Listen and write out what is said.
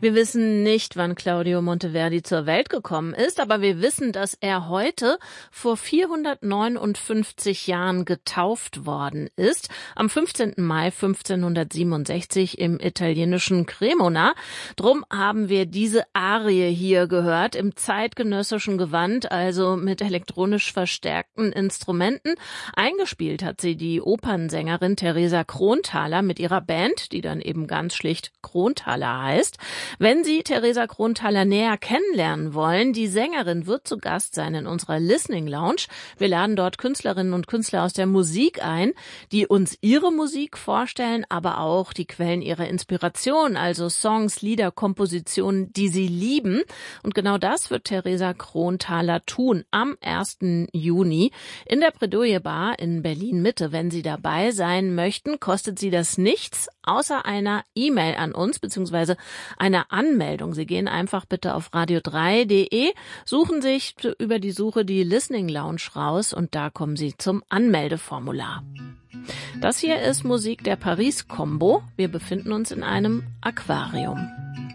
Wir wissen nicht, wann Claudio Monteverdi zur Welt gekommen ist, aber wir wissen, dass er heute vor 459 Jahren getauft worden ist, am 15. Mai 1567 im italienischen Cremona. Drum haben wir diese Arie hier gehört, im zeitgenössischen Gewand, also mit elektronisch verstärkten Instrumenten. Eingespielt hat sie die Opernsängerin Theresa Kronthaler mit ihrer Band, die dann eben ganz schlicht Kronthaler heißt. Wenn Sie Theresa Kronthaler näher kennenlernen wollen, die Sängerin wird zu Gast sein in unserer Listening Lounge. Wir laden dort Künstlerinnen und Künstler aus der Musik ein, die uns ihre Musik vorstellen, aber auch die Quellen ihrer Inspiration, also Songs, Lieder, Kompositionen, die sie lieben. Und genau das wird Theresa Kronthaler tun am 1. Juni in der Bredouille Bar in Berlin-Mitte. Wenn Sie dabei sein möchten, kostet Sie das nichts, außer einer E-Mail an uns, beziehungsweise einer Anmeldung. Sie gehen einfach bitte auf radio3.de, suchen sich über die Suche die Listening Lounge raus und da kommen Sie zum Anmeldeformular. Das hier ist Musik der Paris Combo. Wir befinden uns in einem Aquarium.